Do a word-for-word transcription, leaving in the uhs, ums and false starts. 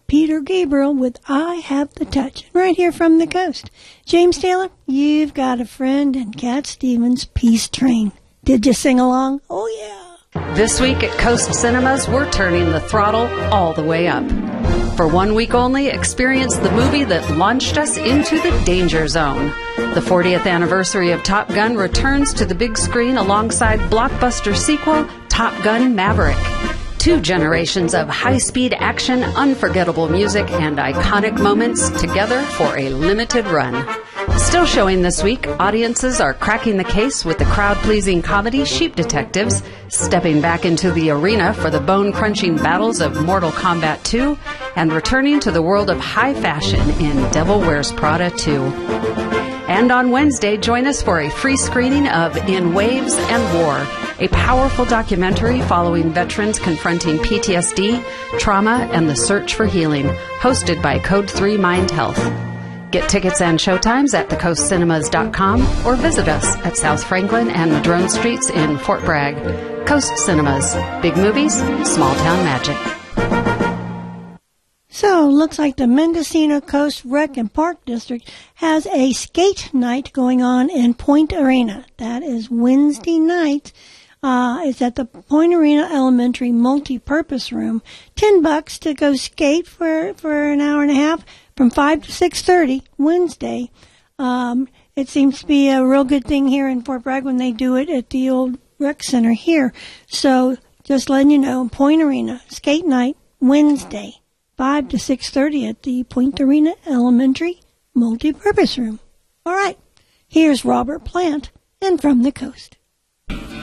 Peter Gabriel with I Have the Touch, right here from the coast. James Taylor, you've got a friend, and Cat Stevens, Peace Train. Did you sing along? Oh, yeah. This week at Coast Cinemas, we're turning the throttle all the way up. For one week only, experience the movie that launched us into the danger zone. The fortieth anniversary of Top Gun returns to the big screen alongside blockbuster sequel Top Gun Maverick. Two generations of high-speed action, unforgettable music, and iconic moments together for a limited run. Still showing this week, audiences are cracking the case with the crowd-pleasing comedy Sheep Detectives, stepping back into the arena for the bone-crunching battles of Mortal Kombat two, and returning to the world of high fashion in Devil Wears Prada two. And on Wednesday, join us for a free screening of In Waves and War, a powerful documentary following veterans confronting P T S D, trauma, and the search for healing, hosted by Code three Mind Health. Get tickets and showtimes at the coast cinemas dot com or visit us at South Franklin and Madrone Streets in Fort Bragg. Coast Cinemas. Big movies, small town magic. So, looks like the Mendocino Coast Rec and Park District has a skate night going on in Point Arena. That is Wednesday night. Uh, it's at the Point Arena Elementary Multi-Purpose Room. Ten bucks to go skate for, for an hour and a half from five to six thirty Wednesday. Um, it seems to be a real good thing here in Fort Bragg when they do it at the old rec center here. So, just letting you know, Point Arena, skate night, Wednesday, five to six thirty at the Point Arena Elementary Multi-Purpose Room. All right, here's Robert Plant and From the Coast.